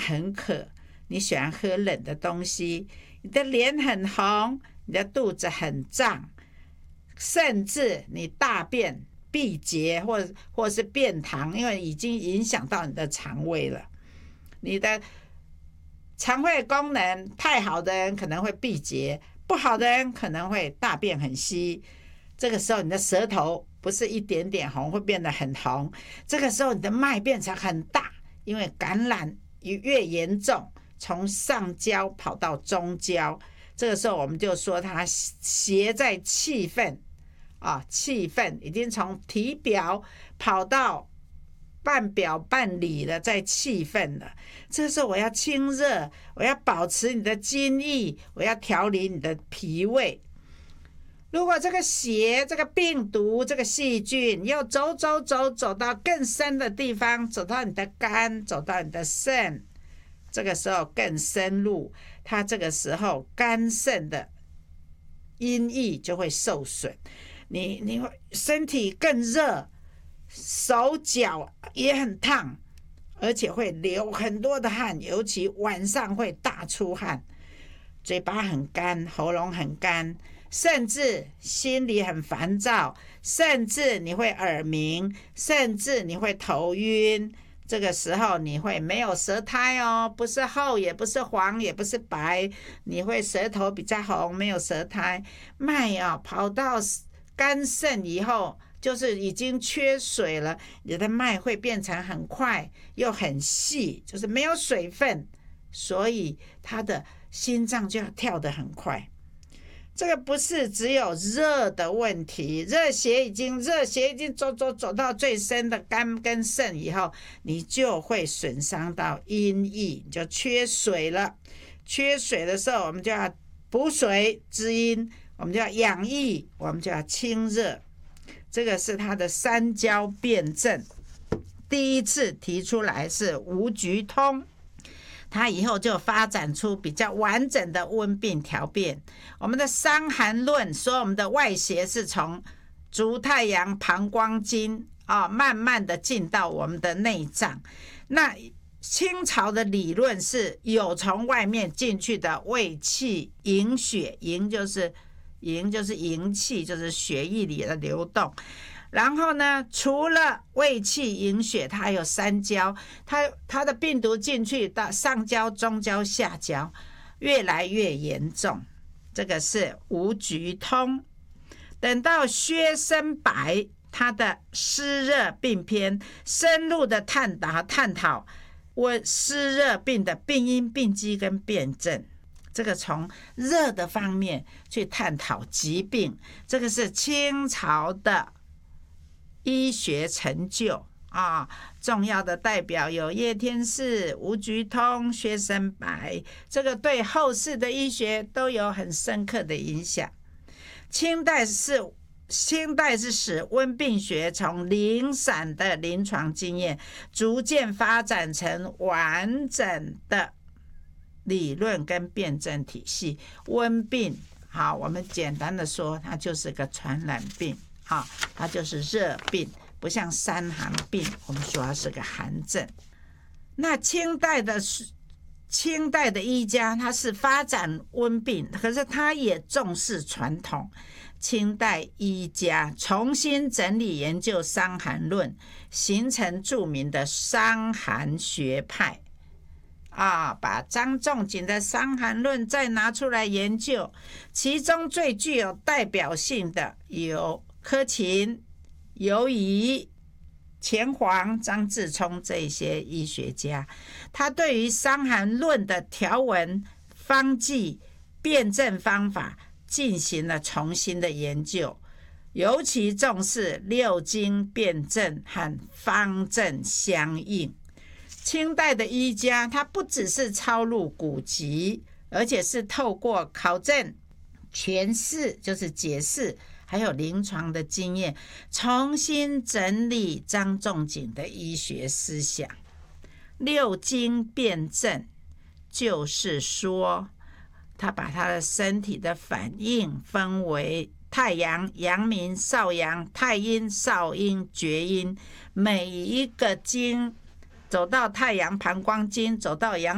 很渴，你喜欢喝冷的东西，你的脸很红，你的肚子很胀，甚至你大便闭结或是便溏，因为已经影响到你的肠胃了。你的肠胃功能太好的人可能会闭结，不好的人可能会大便很稀。这个时候你的舌头不是一点点红，会变得很红。这个时候你的脉变成很大，因为感染越严重，从上焦跑到中焦。这个时候我们就说它邪在气分啊，气分已经从体表跑到半表半里了，在气分了。这个时候我要清热，我要保持你的津液，我要调理你的脾胃。如果这个邪、这个病毒、这个细菌又走到更深的地方，走到你的肝，走到你的肾，这个时候更深入，它这个时候肝肾的阴液就会受损，你会身体更热，手脚也很烫，而且会流很多的汗，尤其晚上会大出汗，嘴巴很干，喉咙很干，甚至心里很烦躁，甚至你会耳鸣，甚至你会头晕。这个时候你会没有舌苔哦，不是厚也不是黄也不是白，你会舌头比较红，没有舌苔。脉啊跑到肝肾以后，就是已经缺水了，你的脉会变成很快又很细，就是没有水分，所以他的心脏就要跳得很快。这个不是只有热的问题，热邪已经走到最深的肝跟肾以后，你就会损伤到阴液，你就缺水了。缺水的时候，我们就要补水滋阴，我们就要养益，我们就要清热。这个是它的三焦辩证。第一次提出来是吴菊通，它以后就发展出比较完整的温病调变。我们的《伤寒论》说我们的外邪是从足太阳膀胱经慢慢的进到我们的内脏。那清朝的理论是有从外面进去的胃气营血，营就是营气，就是血液里的流动。然后呢，除了胃气营血，它还有三焦，它的病毒进去到上焦、中焦、下焦，越来越严重。这个是吴菊通。等到薛生白，他的湿热病篇深入的探讨湿热病的病因、病机跟辨证。这个从热的方面去探讨疾病，这个是清朝的医学成就重要的代表有叶天士、吴菊通、薛生白，这个对后世的医学都有很深刻的影响。清代是使温病学从零散的临床经验逐渐发展成完整的理论跟辩证体系。温病我们简单的说，它就是个传染病，它就是热病，不像伤寒病，我们说它是个寒症。那清代的医家，他是发展温病，可是他也重视传统。清代医家重新整理研究《伤寒论》，形成著名的伤寒学派把张仲景的《伤寒论》再拿出来研究，其中最具有代表性的有柯勤、尤夷、钱黄、张自聪这些医学家。他对于《伤寒论》的条文、方剂、辩证方法进行了重新的研究，尤其重视六经辩证和方正相应。清代的医家，他不只是抄录古籍，而且是透过考证、诠释，就是解释，还有临床的经验，重新整理张仲景的医学思想。六经辩证就是说，他把他的身体的反应分为太阳、阳明、少阳、太阴、少阴、厥阴，每一个经走到太阳膀胱经，走到阳